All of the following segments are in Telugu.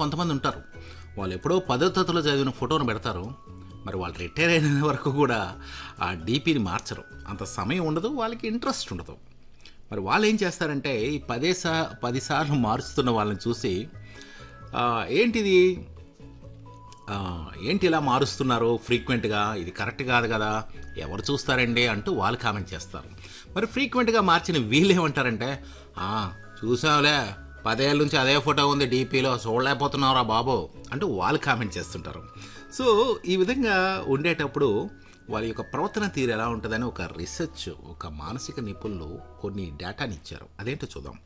కొంతమంది ఉంటారు. వాళ్ళు ఎప్పుడో 10వ తరగతిలో చదివిన ఫోటోను పెడతారు. మరి వాళ్ళు రిటైర్ అయిన వరకు కూడా ఆ డీపీని మార్చరు. అంత సమయం ఉండదు, వాళ్ళకి ఇంట్రెస్ట్ ఉండదు. మరి వాళ్ళు ఏం చేస్తారంటే ఈ 10 సార్లు మారుస్తున్న వాళ్ళని చూసి ఏంటిది, ఏంటి ఇలా మారుస్తున్నారు ఫ్రీక్వెంట్గా, ఇది కరెక్ట్ కాదు కదా, ఎవరు చూస్తారండి అంటూ వాళ్ళు కామెంట్ చేస్తారు. మరి ఫ్రీక్వెంట్గా మార్చిన వీళ్ళు ఏమంటారంటే, చూసావులే 10 ఏళ్ళ నుంచి అదే ఫోటో ఉంది డీపీలో, చూడలేకపోతున్నావురా బాబు అంటూ వాళ్ళు కామెంట్ చేస్తుంటారు. సో ఈ విధంగా ఉండేటప్పుడు వాళ్ళ యొక్క ప్రవర్తన తీరు ఎలా ఉంటుందని ఒక రీసెర్చ్, ఒక మానసిక నిపుణులు కొన్ని డేటాని ఇచ్చారు. అదేంటో చూద్దాం.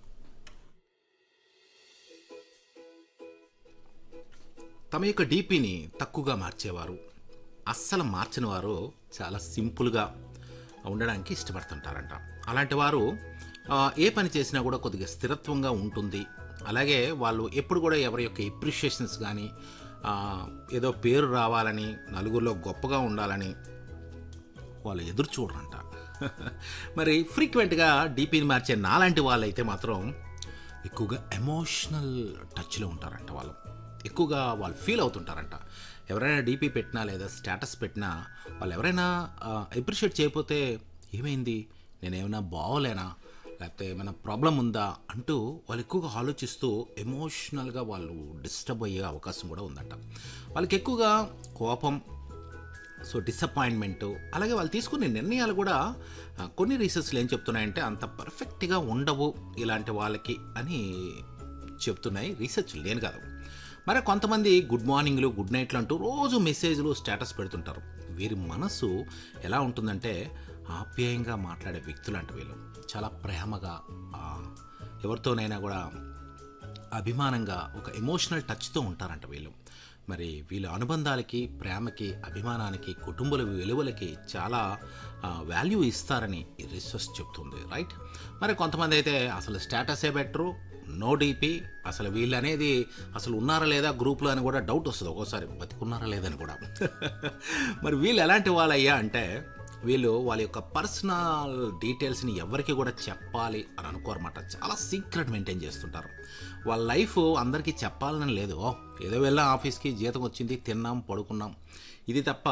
తమ యొక్క డీపీని తక్కువగా మార్చేవారు, అస్సలు మార్చిన వారు చాలా సింపుల్గా ఉండడానికి ఇష్టపడుతుంటారంట. అలాంటి వారు ఏ పని చేసినా కూడా కొద్దిగా స్థిరత్వంగా ఉంటుంది. అలాగే వాళ్ళు ఎప్పుడు కూడా ఎవరి యొక్క ఎప్రిషియేషన్స్ కానీ, ఏదో పేరు రావాలని, నలుగురిలో గొప్పగా ఉండాలని వాళ్ళు ఎదురు చూడరంట. మరి ఫ్రీక్వెంట్గా డీపీని మార్చే నాలాంటి వాళ్ళైతే మాత్రం ఎక్కువగా ఎమోషనల్ టచ్లో ఉంటారంట. ఎక్కువగా వాళ్ళు ఫీల్ అవుతుంటారంట. ఎవరైనా డీపీ పెట్టినా లేదా స్టేటస్ పెట్టినా వాళ్ళు ఎవరైనా అప్రిషియేట్ చేయకపోతే ఏమైంది, నేనేమైనా బాగోలేనా, లేకపోతే ఏమైనా ప్రాబ్లం ఉందా అంటూ వాళ్ళు ఎక్కువగా ఆలోచిస్తూ ఎమోషనల్గా వాళ్ళు డిస్టర్బ్ అయ్యే అవకాశం కూడా ఉందంట. వాళ్ళకి ఎక్కువగా కోపం, సో డిసప్పాయింట్మెంటు, అలాగే వాళ్ళు తీసుకునే నిర్ణయాలు కూడా కొన్ని రీసెర్చ్లు ఏం చెప్తున్నాయంటే అంత పర్ఫెక్ట్గా ఉండవు ఇలాంటి వాళ్ళకి అని చెప్తున్నాయి రీసెర్చ్లు, నేను కాదు. మరి కొంతమంది గుడ్ మార్నింగ్లు, గుడ్ నైట్లు అంటూ రోజు మెసేజ్లు, స్టేటస్ పెడుతుంటారు. వీరి మనసు ఎలా ఉంటుందంటే ఆప్యాయంగా మాట్లాడే వ్యక్తులు అంటే వీళ్ళు చాలా ప్రేమగా, ఎవరితోనైనా కూడా అభిమానంగా, ఒక ఎమోషనల్ టచ్తో ఉంటారంట వీళ్ళు. మరి వీళ్ళ అనుబంధాలకి, ప్రేమకి, అభిమానానికి, కుటుంబ విలువలకి చాలా వాల్యూ ఇస్తారని ఈ రీసెర్చ్ చెప్తుంది, రైట్. మరి కొంతమంది అయితే అసలు స్టేటసే బెటరు, నో డీపీ, అసలు వీళ్ళు అనేది అసలు ఉన్నారా లేదా గ్రూప్లో అని కూడా డౌట్ వస్తుంది ఒక్కోసారి, బతికున్నారా లేదని కూడా. మరి వీళ్ళు ఎలాంటి వాళ్ళయ్యా అంటే వీళ్ళు వాళ్ళ యొక్క పర్సనల్ డీటెయిల్స్ని ఎవరికి కూడా చెప్పాలి అని అనుకోరన్నమాట. చాలా సీక్రెట్ మెయింటైన్ చేస్తుంటారు. వాళ్ళ లైఫ్ అందరికీ చెప్పాలని లేదు. ఏదో వెళ్ళాం ఆఫీస్కి, జీతం వచ్చింది, తిన్నాం, పడుకున్నాం, ఇది తప్ప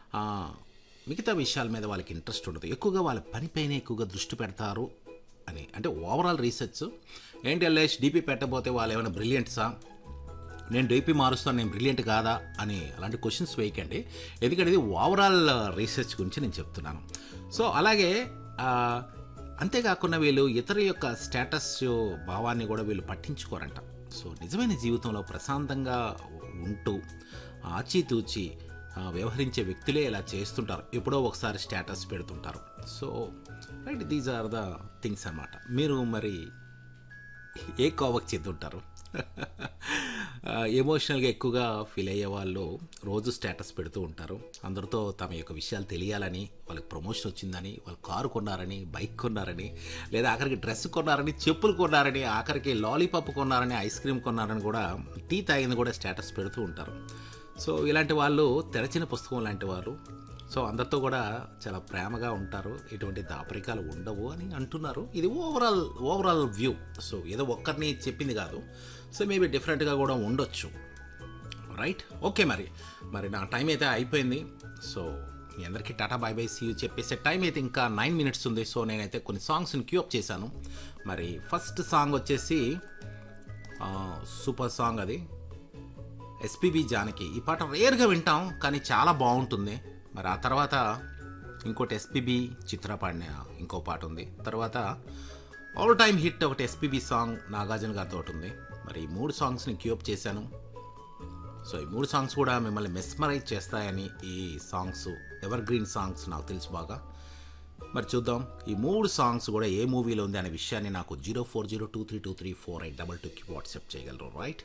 మిగతా విషయాల మీద వాళ్ళకి ఇంట్రెస్ట్ ఉండదు. ఎక్కువగా వాళ్ళ పనిపైనే ఎక్కువగా దృష్టి పెడతారు అని, అంటే ఓవరాల్ రీసెర్చ్. ఏంటి ఎల్ఐసి డీపీ పెట్టబోతే వాళ్ళు ఏమైనా బ్రిలియంట్సా, నేను డీపీ మారుస్తాను, నేను బ్రిలియంట్ కాదా అని అలాంటి క్వశ్చన్స్ వేయకండి. ఎందుకంటే ఇది ఓవరాల్ రీసెర్చ్ గురించి నేను చెప్తున్నాను. సో అలాగే అంతేకాకుండా వీళ్ళు ఇతర యొక్క స్టేటస్ భావాన్ని కూడా వీళ్ళు పట్టించుకోరంట. సో నిజమైన జీవితంలో ప్రశాంతంగా ఉంటూ ఆచితూచి వ్యవహరించే వ్యక్తులే ఇలా చేస్తుంటారు. ఎప్పుడో ఒకసారి స్టేటస్ పెడుతుంటారు. So right, these are the things అన్నమాట. మీరు మరి ఏ కోవకు చెందుంటారు? ఎమోషనల్గా ఎక్కువగా ఫీల్ అయ్యే వాళ్ళు రోజు స్టేటస్ పెడుతూ ఉంటారు. అందరితో తమ యొక్క విషయాలు తెలియాలని, వాళ్ళకి ప్రమోషన్ వచ్చిందని, వాళ్ళు కారు కొన్నారని, బైక్ కొన్నారని, లేదా ఆఖరికి డ్రెస్ కొన్నారని, చెప్పులు కొన్నారని, ఆఖరికి లాలీపాప్ కొన్నారని, ఐస్ క్రీమ్ కొన్నారని కూడా, టీ తాగింది కూడా స్టేటస్ పెడుతూ ఉంటారు. సో ఇలాంటి వాళ్ళు తెరచిన పుస్తకం లాంటి వారు. సో అందరితో కూడా చాలా ప్రేమగా ఉంటారు, ఎటువంటి దాపరికాలు ఉండవు అని అంటున్నారు. ఇది ఓవరాల్ వ్యూ. సో ఏదో ఒక్కరిని చెప్పింది కాదు. సో మేబీ డిఫరెంట్గా కూడా ఉండొచ్చు, రైట్. ఓకే, మరి నా టైం అయితే అయిపోయింది. సో మీ అందరికీ tata bye bye see you చెప్పేసే time అయితే ఇంకా 9 minutes ఉంది. సో నేనైతే కొన్ని సాంగ్స్ని క్యూ అప్ చేశాను. మరి ఫస్ట్ సాంగ్ వచ్చేసి సూపర్ సాంగ్, అది ఎస్పీబీ జానకి. ఈ పాట రేర్గా వింటాం కానీ చాలా బాగుంటుంది. మరి ఆ తర్వాత ఇంకోటి ఎస్పీబీ చిత్ర పాడిన ఇంకో పాట ఉంది. తర్వాత ఆల్ టైమ్ హిట్ ఒకటి ఎస్పీబీ సాంగ్ నాగార్జున గారితో ఒకటి ఉంది. మరి ఈ 3 సాంగ్స్ని క్యూఅప్ చేశాను. సో ఈ 3 సాంగ్స్ కూడా మిమ్మల్ని మెస్మరైజ్ చేస్తాయని, ఈ సాంగ్స్ ఎవర్ గ్రీన్ సాంగ్స్ నాకు తెలుసు బాగా. మరి చూద్దాం ఈ 3 సాంగ్స్ కూడా ఏ మూవీలో ఉంది అనే విషయాన్ని నాకు 0402323482కి వాట్సాప్ చేయగలరు, రైట్.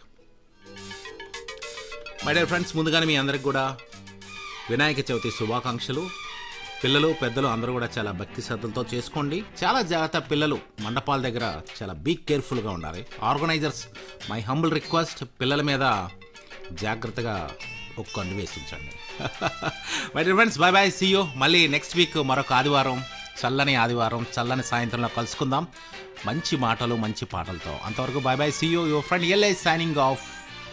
మై డియర్ ఫ్రెండ్స్, ముందుగానే మీ అందరికి కూడా వినాయక చవితి శుభాకాంక్షలు. పిల్లలు, పెద్దలు అందరూ కూడా చాలా భక్తి శ్రద్ధలతో చేసుకోండి. చాలా జాగ్రత్త, పిల్లలు మండపాల దగ్గర చాలా బీ కేర్ఫుల్గా ఉండాలి. ఆర్గనైజర్స్, మై హంబుల్ రిక్వెస్ట్, పిల్లల మీద జాగ్రత్తగా ఒక కన్ను వేసి ఉంచండి. My dear friends, by by, see you. మళ్ళీ నెక్స్ట్ వీక్ మరొక ఆదివారం, చల్లని ఆదివారం, చల్లని సాయంత్రంలో కలుసుకుందాం మంచి మాటలు మంచి పాటలతో. అంతవరకు by by, see you. Your friend LI signing off.